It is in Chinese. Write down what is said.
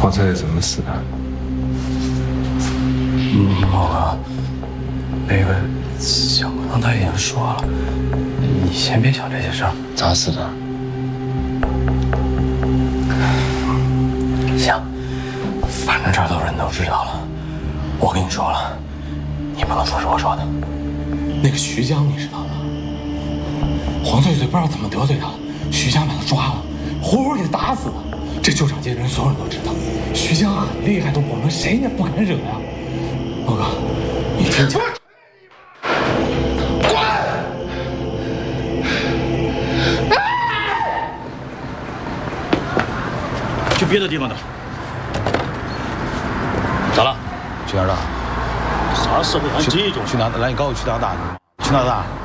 黄翠怎么死的？ 某哥，那个小刚他已经说了，你先别想这些事儿。 咋死的？ 行，反正这儿都人都知道了。我跟你说了，你不能说是我说的。那个徐江你知道吗？黄翠翠不知道怎么得罪他了，徐江把他抓了，活活给他打死了。这旧厂街的人所有人都知道，徐江很厉害的，我们谁也不敢惹呀。某哥，你听清。滚！ 去别的地方打。咋了？ 去哪儿打？ 啥时候还这种？ 去哪？来，你告诉我去哪儿打？去哪儿打？